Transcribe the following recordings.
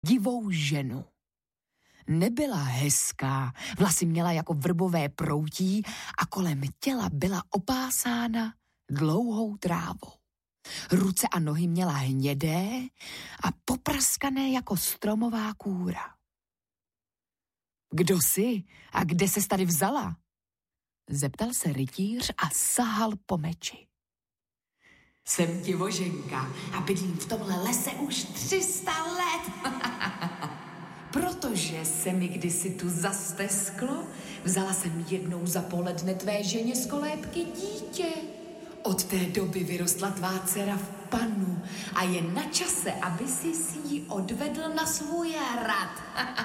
divou ženu. Nebyla hezká, vlasy měla jako vrbové proutí a kolem těla byla opásána dlouhou trávou. Ruce a nohy měla hnědé a popraskané jako stromová kůra. Kdo jsi a kde ses tady vzala? Zeptal se rytíř a sahal po meči. Jsem divoženka a bydlím v tomhle lese už 300 let. Protože se mi kdysi tu zastesklo, vzala jsem jednou za poledne tvé ženě z kolébky dítě. Od té doby vyrostla tvá dcera v pannu a je na čase, aby si ji odvedl na svůj hrad.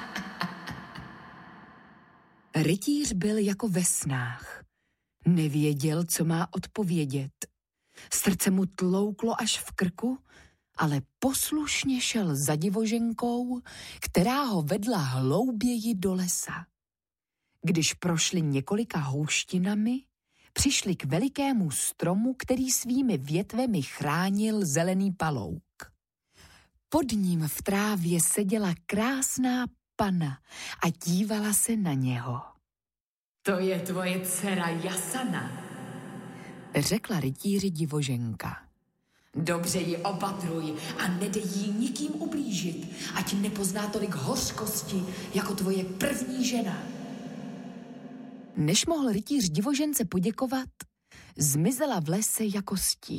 Rytíř byl jako ve snách. Nevěděl, co má odpovědět. Srdce mu tlouklo až v krku, ale poslušně šel za divoženkou, která ho vedla hlouběji do lesa. Když prošli několika houštinami, přišli k velikému stromu, který svými větvemi chránil zelený palouk. Pod ním v trávě seděla krásná pana a dívala se na něho. To je tvoje dcera Jasana, řekla rytíři divoženka. Dobře ji opatruj a nedej jí nikým ublížit, ať nepozná tolik hořkosti jako tvoje první žena. Než mohl rytíř divožence poděkovat, zmizela v lese jako stín.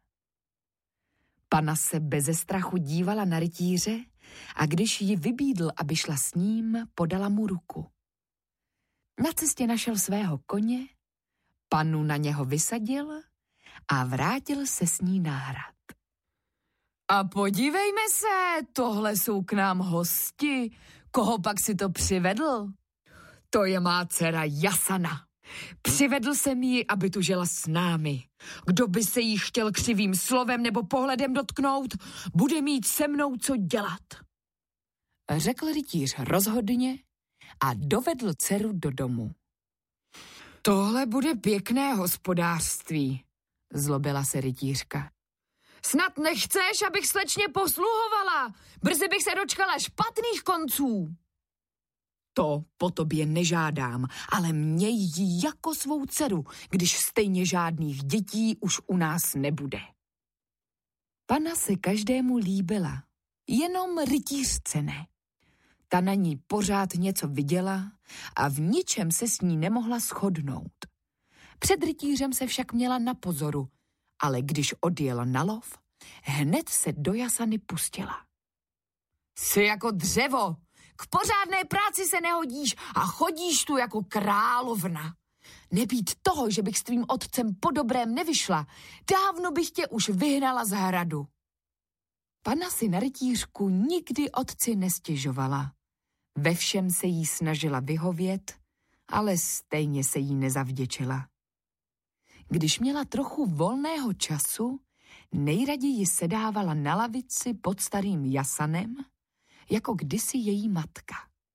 Pana se beze strachu dívala na rytíře a když ji vybídl, aby šla s ním, podala mu ruku. Na cestě našel svého koně, panu na něho vysadil a vrátil se s ní na hrad. A podívejme se, tohle jsou k nám hosti. Koho pak si to přivedl? To je má dcera Jasana. Přivedl jsem ji, aby tu žila s námi. Kdo by se jí chtěl křivým slovem nebo pohledem dotknout, bude mít se mnou co dělat. Řekl rytíř rozhodně a dovedl dceru do domu. Tohle bude pěkné hospodářství, zlobila se rytířka. Snad nechceš, abych slečně posluhovala? Brzy bych se dočkala špatných konců. To po tobě nežádám, ale měj ji jako svou dceru, když stejně žádných dětí už u nás nebude. Pana se každému líbila, jenom rytířce ne. Ta na ní pořád něco viděla a v ničem se s ní nemohla shodnout. Před rytířem se však měla na pozoru, ale když odjela na lov, hned se do Jasany pustila. Jsi jako dřevo, k pořádné práci se nehodíš a chodíš tu jako královna. Nebýt toho, že bych s tvým otcem po dobrém nevyšla, dávno bych tě už vyhnala z hradu. Pana si na rytířku nikdy otci nestěžovala. Ve všem se jí snažila vyhovět, ale stejně se jí nezavděčila. Když měla trochu volného času, nejraději sedávala na lavici pod starým jasanem, jako kdysi její matka.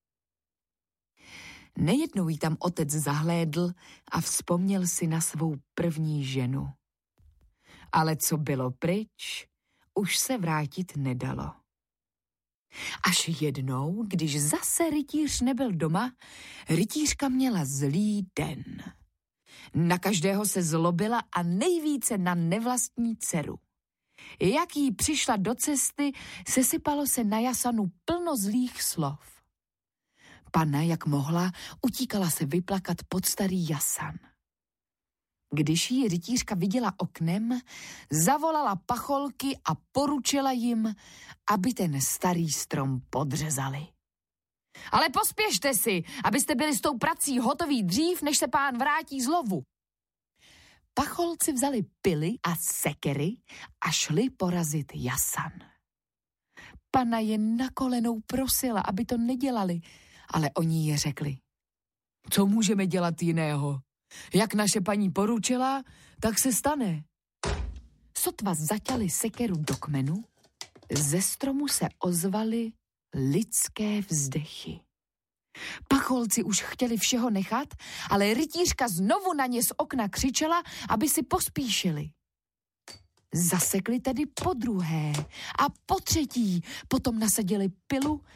Nejednou jí tam otec zahlédl a vzpomněl si na svou první ženu. Ale co bylo pryč, už se vrátit nedalo. Až jednou, když zase rytíř nebyl doma, rytířka měla zlý den. Na každého se zlobila a nejvíce na nevlastní dceru. Jak jí přišla do cesty, sesypalo se na Jasanu plno zlých slov. Pana, jak mohla, utíkala se vyplakat pod starý jasan. Když ji rytířka viděla oknem, zavolala pacholky a poručila jim, aby ten starý strom podřezali. Ale pospěšte si, abyste byli s tou prací hotoví dřív, než se pán vrátí z lovu. Pacholci vzali pily a sekery a šli porazit jasan. Pana je na kolenou prosila, aby to nedělali, ale oni jí řekli. Co můžeme dělat jiného? Jak naše paní poručila, tak se stane. Sotva zaťali sekeru do kmenu, ze stromu se ozvaly lidské vzdechy. Pacholci už chtěli všeho nechat, ale rytířka znovu na ně z okna křičela, aby si pospíšili. Zasekli tedy po druhé a po třetí, potom nasadili pilu